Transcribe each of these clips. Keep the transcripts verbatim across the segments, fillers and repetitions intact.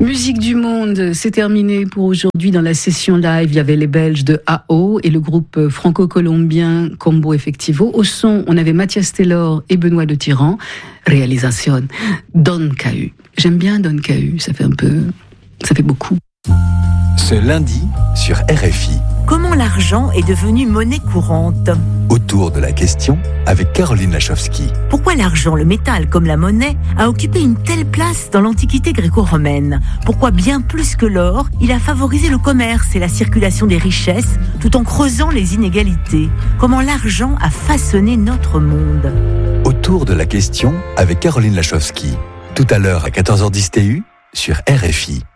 Musique du monde, c'est terminé pour aujourd'hui dans la session live. Il y avait les Belges de A O et le groupe franco-colombien Combo Effectivo. Au son, on avait Mathias Taylor et Benoît de Tyran. Réalisation, Don Cahu. J'aime bien Don Cahu, ça fait un peu, ça fait beaucoup. Ce lundi sur R F I. Comment l'argent est devenu monnaie courante ? Autour de la question avec Caroline Lachowski. Pourquoi l'argent, le métal comme la monnaie, a occupé une telle place dans l'Antiquité gréco-romaine ? Pourquoi bien plus que l'or, il a favorisé le commerce et la circulation des richesses tout en creusant les inégalités ? Comment l'argent a façonné notre monde ? Autour de la question avec Caroline Lachowski. Tout à l'heure à quatorze heures dix T U sur R F I.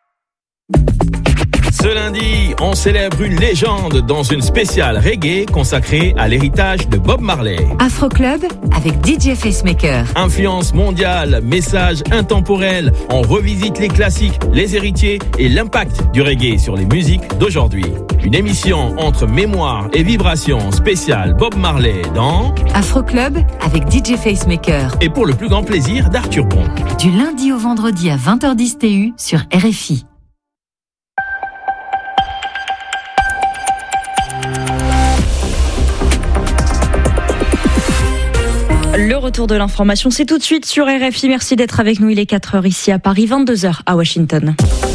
Ce lundi, on célèbre une légende dans une spéciale reggae consacrée à l'héritage de Bob Marley. Afro Club avec D J Facemaker. Influence mondiale, message intemporel, on revisite les classiques, les héritiers et l'impact du reggae sur les musiques d'aujourd'hui. Une émission entre mémoire et vibration spéciale Bob Marley dans Afro Club avec D J Facemaker. Et pour le plus grand plaisir d'Arthur Bon. Du lundi au vendredi à vingt heures dix T U sur R F I. Le retour de l'information, c'est tout de suite sur R F I. Merci d'être avec nous. Il est quatre heures ici à Paris, vingt-deux heures à Washington.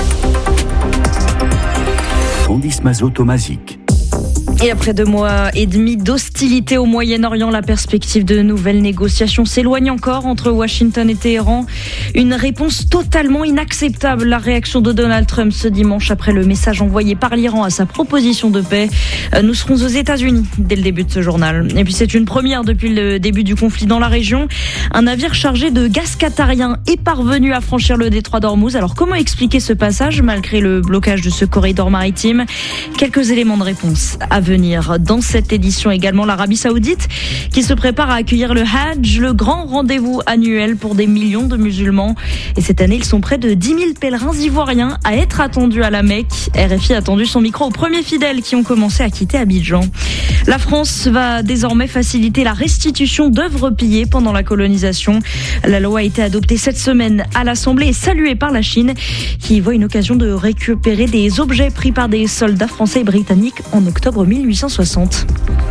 Candice Mazot-Tomazic. Et après deux mois et demi d'hostilité au Moyen-Orient, la perspective de nouvelles négociations s'éloigne encore entre Washington et Téhéran. Une réponse totalement inacceptable. La réaction de Donald Trump ce dimanche après le message envoyé par l'Iran à sa proposition de paix. Nous serons aux États-Unis dès le début de ce journal. Et puis c'est une première depuis le début du conflit dans la région. Un navire chargé de gaz qatarien est parvenu à franchir le détroit d'Ormuz. Alors comment expliquer ce passage malgré le blocage de ce corridor maritime ? Quelques éléments de réponse à venir. Dans cette édition également, l'Arabie Saoudite qui se prépare à accueillir le Hajj, le grand rendez-vous annuel pour des millions de musulmans. Et cette année, ils sont près de dix mille pèlerins ivoiriens à être attendus à la Mecque. R F I a tendu son micro aux premiers fidèles qui ont commencé à quitter Abidjan. La France va désormais faciliter la restitution d'œuvres pillées pendant la colonisation. La loi a été adoptée cette semaine à l'Assemblée et saluée par la Chine qui voit une occasion de récupérer des objets pris par des soldats français et britanniques en octobre mille huit cent soixante.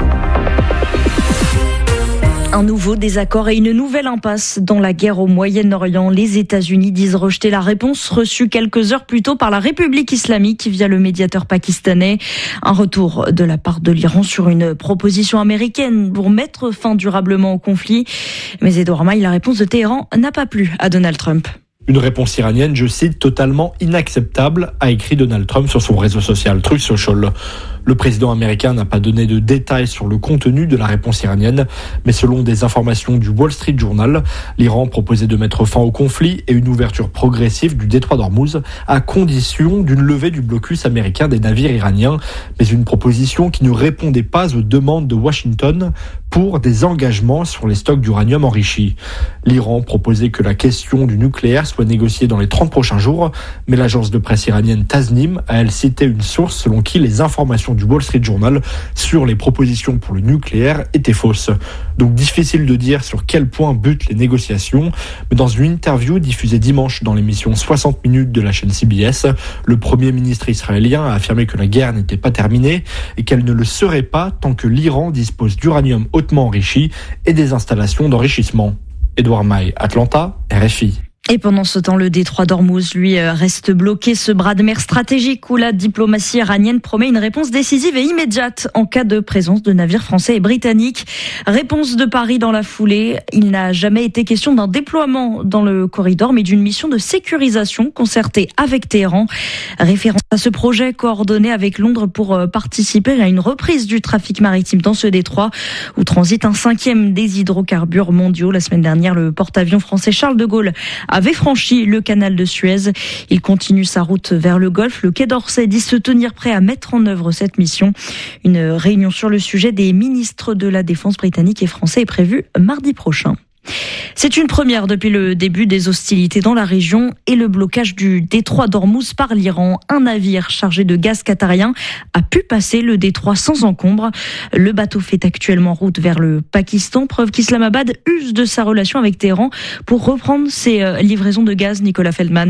Un nouveau désaccord et une nouvelle impasse dans la guerre au Moyen-Orient. Les États-Unis disent rejeter la réponse reçue quelques heures plus tôt par la République islamique via le médiateur pakistanais. Un retour de la part de l'Iran sur une proposition américaine pour mettre fin durablement au conflit. Mais Edouard Maille, la réponse de Téhéran n'a pas plu à Donald Trump. Une réponse iranienne, je cite, totalement inacceptable, a écrit Donald Trump sur son réseau social Truth Social. Le président américain n'a pas donné de détails sur le contenu de la réponse iranienne, mais selon des informations du Wall Street Journal, l'Iran proposait de mettre fin au conflit et une ouverture progressive du détroit d'Ormuz à condition d'une levée du blocus américain des navires iraniens, mais une proposition qui ne répondait pas aux demandes de Washington pour des engagements sur les stocks d'uranium enrichi. L'Iran proposait que la question du nucléaire soit négociée dans les trente prochains jours, mais l'agence de presse iranienne Tasnim a elle cité une source selon qui les informations du Wall Street Journal sur les propositions pour le nucléaire étaient fausses. Donc difficile de dire sur quel point butent les négociations, mais dans une interview diffusée dimanche dans l'émission soixante minutes de la chaîne C B S, le premier ministre israélien a affirmé que la guerre n'était pas terminée et qu'elle ne le serait pas tant que l'Iran dispose d'uranium hautement enrichi et des installations d'enrichissement. Edouard Maille, Atlanta, R F I. Et pendant ce temps, le détroit d'Ormuz, lui, reste bloqué. Ce bras de mer stratégique où la diplomatie iranienne promet une réponse décisive et immédiate en cas de présence de navires français et britanniques. Réponse de Paris dans la foulée. Il n'a jamais été question d'un déploiement dans le corridor, mais d'une mission de sécurisation concertée avec Téhéran. Référence à ce projet coordonné avec Londres pour participer à une reprise du trafic maritime dans ce détroit où transite un cinquième des hydrocarbures mondiaux. La semaine dernière, le porte-avions français Charles de Gaulle avait franchi le canal de Suez. Il continue sa route vers le Golfe. Le Quai d'Orsay dit se tenir prêt à mettre en œuvre cette mission. Une réunion sur le sujet des ministres de la Défense britannique et français est prévue mardi prochain. C'est une première depuis le début des hostilités dans la région et le blocage du détroit d'Ormuz par l'Iran. Un navire chargé de gaz qatarien a pu passer le détroit sans encombre. Le bateau fait actuellement route vers le Pakistan, preuve qu'Islamabad use de sa relation avec Téhéran pour reprendre ses livraisons de gaz. Nicolas Feldman.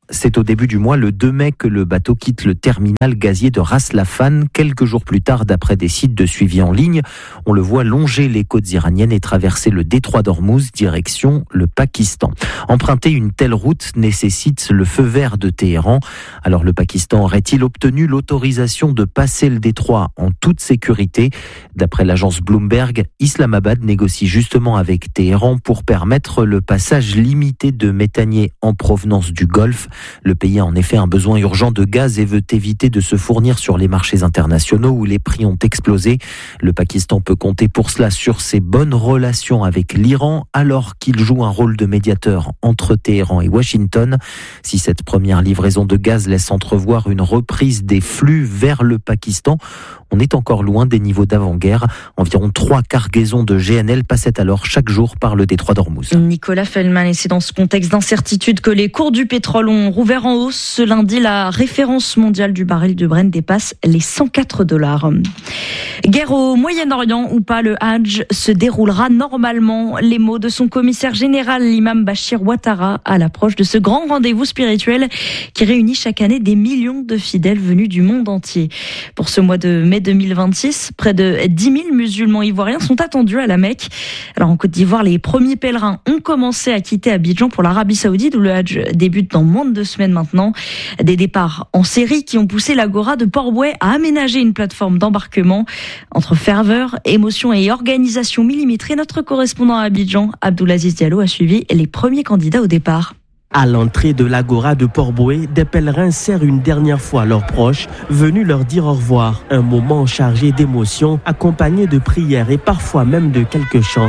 C'est au début du mois, le deux mai, que le bateau quitte le terminal gazier de Ras Laffan. Quelques jours plus tard, d'après des sites de suivi en ligne, on le voit longer les côtes iraniennes et traverser le détroit d'Ormuz, direction le Pakistan. Emprunter une telle route nécessite le feu vert de Téhéran. Alors le Pakistan aurait-il obtenu l'autorisation de passer le détroit en toute sécurité ? D'après l'agence Bloomberg, Islamabad négocie justement avec Téhéran pour permettre le passage limité de méthaniers en provenance du Golfe. Le pays a en effet un besoin urgent de gaz et veut éviter de se fournir sur les marchés internationaux où les prix ont explosé. Le Pakistan peut compter pour cela sur ses bonnes relations avec l'Iran, alors qu'il joue un rôle de médiateur entre Téhéran et Washington. Si cette première livraison de gaz laisse entrevoir une reprise des flux vers le Pakistan, on est encore loin des niveaux d'avant-guerre. Environ trois cargaisons de G N L passaient alors chaque jour par le détroit d'Ormuz. Nicolas Feldman, et c'est dans ce contexte d'incertitude que les cours du pétrole ont rouvert en hausse. Ce lundi, la référence mondiale du baril de Brent dépasse les cent quatre dollars. Guerre au Moyen-Orient ou pas, le Hajj se déroulera normalement. Les mots de son commissaire général, l'imam Bachir Ouattara, à l'approche de ce grand rendez-vous spirituel qui réunit chaque année des millions de fidèles venus du monde entier. Pour ce mois de mai deux mille vingt-six, près de dix mille musulmans ivoiriens sont attendus à la Mecque. Alors en Côte d'Ivoire, les premiers pèlerins ont commencé à quitter Abidjan pour l'Arabie Saoudite où le Hajj débute dans moins de deux semaines maintenant. Des départs en série qui ont poussé l'Agora de Port-Bouët à aménager une plateforme d'embarquement. Entre ferveur, émotion et organisation millimétrée, notre correspondant à Abidjan, Abdoulaziz Diallo, a suivi les premiers candidats au départ. À l'entrée de l'Agora de Port-Bouët, des pèlerins serrent une dernière fois leurs proches, venus leur dire au revoir. Un moment chargé d'émotions, accompagné de prières et parfois même de quelques chants.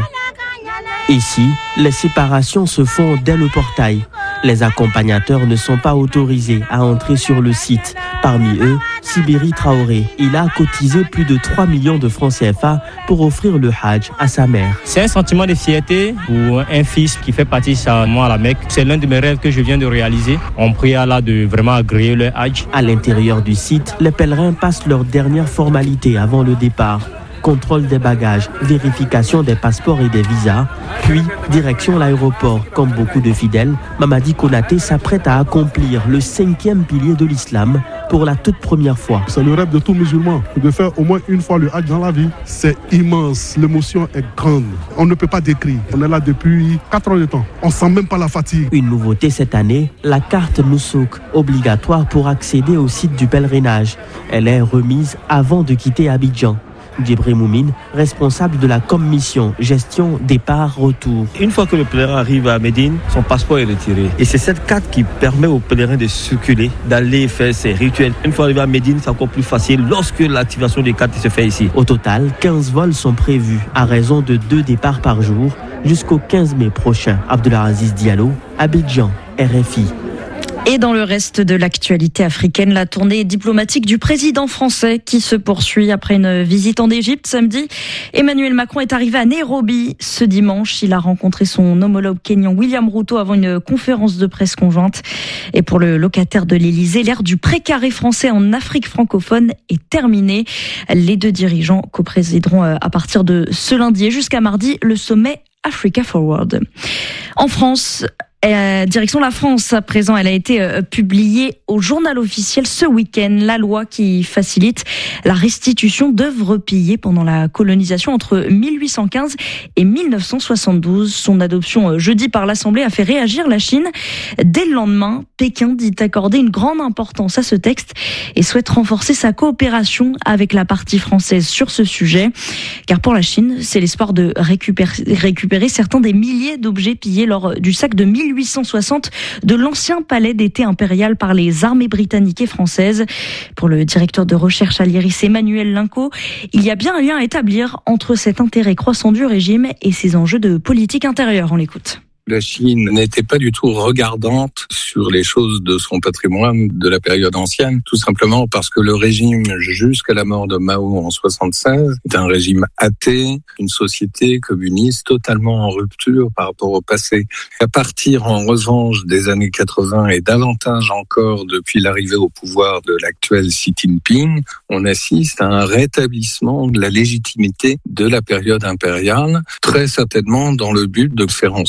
Ici, les séparations se font dès le portail. Les accompagnateurs ne sont pas autorisés à entrer sur le site. Parmi eux, Sibiri Traoré. Il a cotisé plus de trois millions de francs C F A pour offrir le Hajj à sa mère. C'est un sentiment de fierté pour un fils qui fait partie de moi à la Mecque. C'est l'un de mes rêves que je viens de réaliser. On prie Allah de vraiment agréer le Hajj. À l'intérieur du site, les pèlerins passent leurs dernières formalités avant le départ. Contrôle des bagages, vérification des passeports et des visas, puis direction l'aéroport. Comme beaucoup de fidèles, Mamadi Konaté s'apprête à accomplir le cinquième pilier de l'islam pour la toute première fois. C'est le rêve de tout musulman, de faire au moins une fois le Hajj dans la vie. C'est immense, l'émotion est grande. On ne peut pas décrire. On est là depuis quatre ans de temps. On sent même pas la fatigue. Une nouveauté cette année, la carte Nusouk, obligatoire pour accéder au site du pèlerinage. Elle est remise avant de quitter Abidjan. Djibril Moumine, responsable de la commission gestion départ-retour. Une fois que le pèlerin arrive à Médine, son passeport est retiré. Et c'est cette carte qui permet au pèlerin de circuler, d'aller faire ses rituels. Une fois arrivé à Médine, c'est encore plus facile lorsque l'activation des cartes se fait ici. Au total, quinze vols sont prévus à raison de deux départs par jour jusqu'au quinze mai prochain. Abdoulaziz Diallo, Abidjan, R F I. Et dans le reste de l'actualité africaine, la tournée diplomatique du président français qui se poursuit après une visite en Égypte samedi. Emmanuel Macron est arrivé à Nairobi ce dimanche. Il a rencontré son homologue kényan William Ruto avant une conférence de presse conjointe. Et pour le locataire de l'Élysée, l'ère du précaré français en Afrique francophone est terminée. Les deux dirigeants coprésideront à partir de ce lundi et jusqu'à mardi le sommet Africa Forward. En France, Euh, direction la France à présent, elle a été euh, publiée au journal officiel ce week-end, la loi qui facilite la restitution d'œuvres pillées pendant la colonisation entre mille huit cent quinze et mille neuf cent soixante-douze. Son adoption euh, jeudi par l'Assemblée a fait réagir la Chine. Dès le lendemain, Pékin dit accorder une grande importance à ce texte et souhaite renforcer sa coopération avec la partie française sur ce sujet. Car pour la Chine, c'est l'espoir de récupérer, récupérer certains des milliers d'objets pillés lors du sac de mille huit cent soixante de l'ancien palais d'été impérial par les armées britanniques et françaises. Pour le directeur de recherche à l'I R I S, Emmanuel Linco, il y a bien un lien à établir entre cet intérêt croissant du régime et ses enjeux de politique intérieure. On l'écoute. La Chine n'était pas du tout regardante sur les choses de son patrimoine de la période ancienne, tout simplement parce que le régime, jusqu'à la mort de Mao en soixante-seize, est un régime athée, une société communiste totalement en rupture par rapport au passé. À partir, en revanche, des années quatre-vingts et davantage encore depuis l'arrivée au pouvoir de l'actuel Xi Jinping, on assiste à un rétablissement de la légitimité de la période impériale, très certainement dans le but de faire en sorte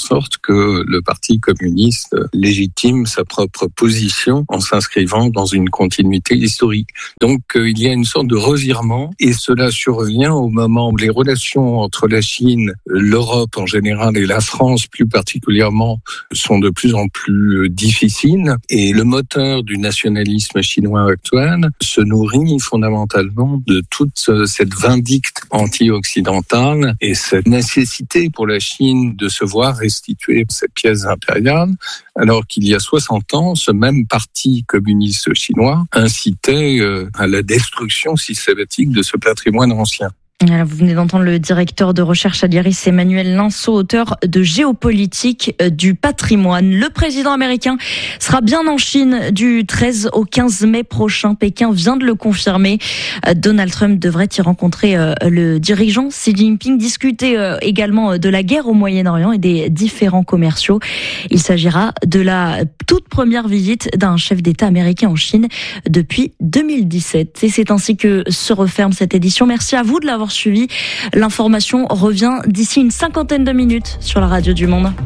que le Parti communiste légitime sa propre position en s'inscrivant dans une continuité historique. Donc il y a une sorte de revirement et cela survient au moment où les relations entre la Chine, l'Europe en général et la France plus particulièrement sont de plus en plus difficiles et le moteur du nationalisme chinois actuel se nourrit fondamentalement de toute cette vindicte anti-occidentale et cette nécessité pour la Chine de se voir restituer cette pièce impériale, alors qu'il y a soixante ans, ce même parti communiste chinois incitait à la destruction systématique de ce patrimoine ancien. Alors, vous venez d'entendre le directeur de recherche à l'I R I S, Emmanuel Linsot, auteur de Géopolitique du patrimoine. Le président américain sera bien en Chine du treize au quinze mai prochain. Pékin vient de le confirmer. Donald Trump devrait y rencontrer le dirigeant Xi Jinping, discuter également de la guerre au Moyen-Orient et des différends commerciaux. Il s'agira de la toute première visite d'un chef d'État américain en Chine depuis deux mille dix-sept. Et c'est ainsi que se referme cette édition. Merci à vous de l'avoir suivi. L'information revient d'ici une cinquantaine de minutes sur la radio du Monde.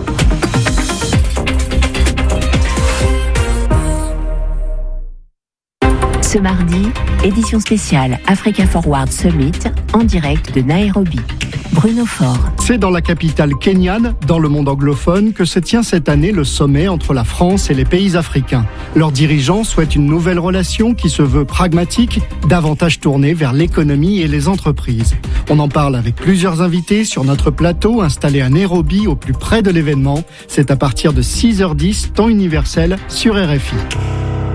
Ce mardi, édition spéciale Africa Forward Summit en direct de Nairobi. Bruno Faure. C'est dans la capitale kenyane, dans le monde anglophone, que se tient cette année le sommet entre la France et les pays africains. Leurs dirigeants souhaitent une nouvelle relation qui se veut pragmatique, davantage tournée vers l'économie et les entreprises. On en parle avec plusieurs invités sur notre plateau installé à Nairobi, au plus près de l'événement. C'est à partir de six heures dix, temps universel, sur R F I.